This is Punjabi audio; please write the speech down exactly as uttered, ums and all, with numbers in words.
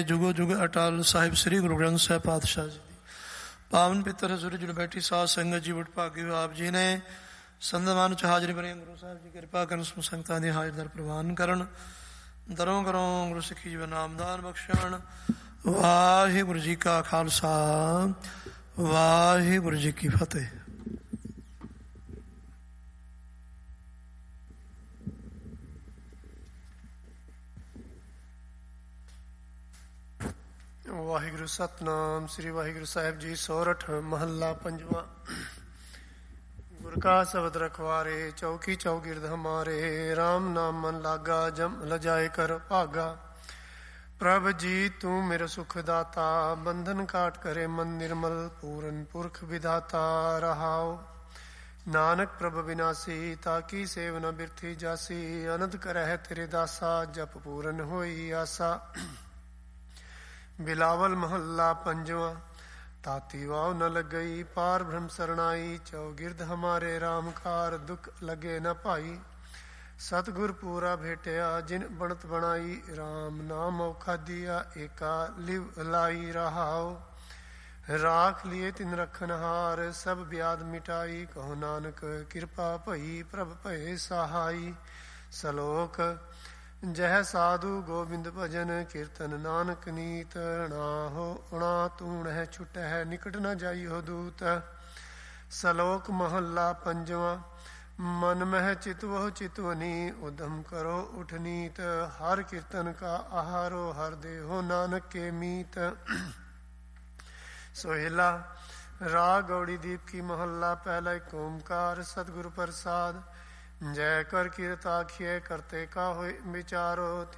ਜੁਗੋ ਜੁਗ ਅਟਲ। ਸਾਹਿਬ ਸ੍ਰੀ ਗੁਰੂ ਗ੍ਰੰਥ ਸਾਹਿਬ ਪਾਤਸ਼ਾਹ ਜੀ ਦੀ ਪਾਵਨ ਪਿੱਤਰ ਹਜ਼ੂਰੀ ਜੁੜ ਬੈਠੀ ਸਾਧ ਸੰਗਤ ਜੀ ਵਡ ਭਾਗੇ ਆਪ ਜੀ ਨੇ ਸੰਦਮਾਨ ਚ ਹਾਜ਼ਰੀ ਭਰੇ। ਗੁਰੂ ਸਾਹਿਬ ਜੀ ਕਿਰਪਾ ਕਰਨ ਸਮੂਹ ਸੰਗਤਾਂ ਦੀ ਹਾਜ਼ਰ ਦਰ ਪ੍ਰਵਾਨ ਕਰਨ। ਦਰੋਂ ਕਰੋਂ ਗੁਰੂ ਸਿੱਖੀ ਜੀਵਨ ਨਾਮਦਾਨ ਬਖਸ਼ਣ। ਵਾਹਿਗੁਰੂ ਜੀ ਕਾ ਖਾਲਸਾ ਵਾਹਿਗੁਰੂ ਜੀ ਕੀ ਫਤਿਹ। ਵਾਹਿਗੁਰੂ ਸਤਨਾਮ ਸ੍ਰੀ ਵਾਹਿਗੁਰੂ ਸਾਹਿਬ ਜੀ। ਸੋਰਠ ਮਹੱਲਾ ਪੰਜਵਾਂ। ਗੁਰ ਕਾ ਸ਼ਬਦ ਰਖਵਾਰੇ ਚੌਕੀ ਚੌਗਿਰਦ ਹਮਾਰੇ। ਰਾਮ ਨਾਮ ਮਨ ਲਾਗਾ ਜਮ ਲਜਾਏ ਕਰ ਭਾਗਾ। ਪ੍ਰਭ ਜੀ ਤੂੰ ਮੇਰਾ ਸੁਖ ਦਾਤਾ। ਬੰਧਨ ਕਾਟ ਕਰੇ ਮਨ ਨਿਰਮਲ। ਪੂਰਨ ਪੁਰਖ ਵਿਦਾਤਾ ਰਹਾਉ। ਨਾਨਕ ਪ੍ਰਭ ਵਿਨਾਸੀ ਤਾਕੀ ਸੇਵ ਨ ਬਿਰਥੀ ਜਾਸੀ। ਅਨੰਦ ਕਰਹਿ ਤੇਰੇ ਦਾਸਾ ਜਪ ਪੂਰਨ ਹੋਈ ਆਸਾ। ਬਿਲਾਵਲ ਮਹੱਲਾ ਪੰਜਵਾਂ। ਤਾਤੀ ਵਾਵ ਨ ਲੱਗਈ ਪਾਰ ਬ੍ਰਹਮ ਸਰਣਾਈ। ਚੌਗਿਰਦ ਹਮਾਰੇ ਰਾਮ ਕਾਰ ਦੁਖ ਲਗੇ ਨ ਭਾਈ। ਸਤਿਗੁਰ ਪੂਰਾ ਭੇਟਿਆ ਜਿਨ ਬਣਤ ਬਣਾਈ। ਰਾਮ ਨਾਮ ਔਖਾ ਦੀਆ ਏਕਾ ਲਿਵ ਲਾਈ ਰਹਾਉ। ਰਾਖ ਲਿਏ ਤਿਨ ਰਖਨ ਹਾਰ ਸਭ ਬਿਆਦ ਮਿਟਾਈ। ਕਹੋ ਨਾਨਕ ਕਿਰਪਾ ਭਈ ਪ੍ਰਭ ਭਏ ਸਹਾਈ। ਸਲੋਕ ਜਹ ਸਾਧੂ ਗੋਬਿੰਦ ਭਜਨ ਕੀਰਤਨ ਨਾਨਕ ਨੀਤ। ਨਾ ਹੋ ਉਣਾ ਤੂਣ ਹੈ ਛੁਟ ਹੈ ਨਿਕਟ ਨ ਜਾਈ ਹੋ ਦੂਤ। ਸਲੋਕ ਮਹੱਲਾ ਪੰਜਵਾਂ। ਮਨ ਮਹਿ ਚਿਤਵਹੁ ਚਿਤਵਨੀ ਉਦਮ ਕਰੋ ਉਠਨੀਤ। ਹਰ ਕੀਰਤਨ ਕਾ ਆਹਾਰੋ ਹਰ ਦੇਹੋ ਨਾਨਕ ਕੇ ਮੀਤ। ਸੋਹਿਲਾ ਰਾਗ ਗੌੜੀ ਦੀਪ ਕੀ ਮਹੱਲਾ ਪਹਿਲਾ। ਏਕ ਓਮਕਾਰ ਸਤਿਗੁਰ ਪ੍ਰਸਾਦ। ਜੈ ਕਰ ਕੀਰਤ ਆਖੀਏ ਕਰਤੇ ਕਾ ਹੋਇ ਵਿਚਾਰੋ।